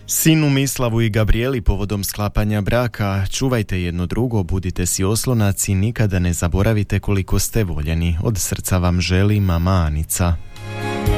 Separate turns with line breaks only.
Sinu Mislavu i Gabrijeli povodom sklapanja braka, čuvajte jedno drugo, budite si oslonac i nikada ne zaboravite koliko ste voljeni. Od srca vam želi mama Anica.